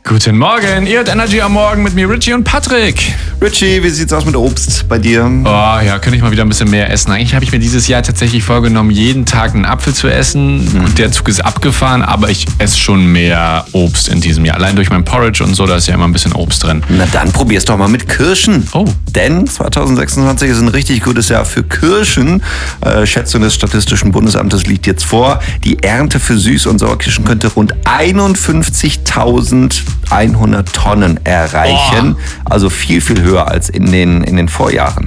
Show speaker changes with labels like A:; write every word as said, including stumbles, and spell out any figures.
A: Guten Morgen, ihr hört Energy am Morgen mit mir, Richie und Patrick.
B: Richie, wie sieht's aus mit Obst bei dir?
A: Oh ja, könnte ich mal wieder ein bisschen mehr essen. Eigentlich habe ich mir dieses Jahr tatsächlich vorgenommen, jeden Tag einen Apfel zu essen. Mhm. Und der Zug ist abgefahren, aber ich esse schon mehr Obst in diesem Jahr. Allein durch mein Porridge und so, da ist ja immer ein bisschen Obst drin.
B: Na dann probier's doch mal mit Kirschen.
A: Oh.
B: Denn zwanzig sechsundzwanzig ist ein richtig gutes Jahr für Kirschen. Äh, Schätzung des Statistischen Bundesamtes liegt jetzt vor. Die Ernte für Süß- und Sauerkirschen könnte rund einundfünfzigtausendeinhundert Tonnen erreichen.
A: Oh.
B: Also viel, viel höher als in den, in den Vorjahren.